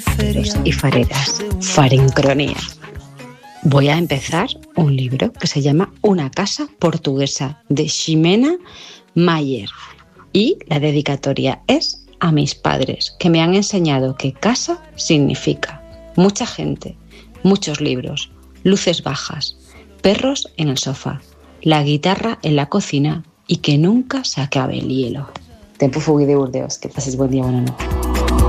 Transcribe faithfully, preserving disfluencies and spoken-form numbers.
Y fareras, Farencronía. Voy a empezar un libro que se llama Una casa portuguesa, de Ximena Mayer. Y la dedicatoria es a mis padres, que me han enseñado que casa significa mucha gente, muchos libros, luces bajas, perros en el sofá, la guitarra en la cocina y que nunca se acabe el hielo. Tempo Fugui de Burdeos. Que paséis buen día, buena noche.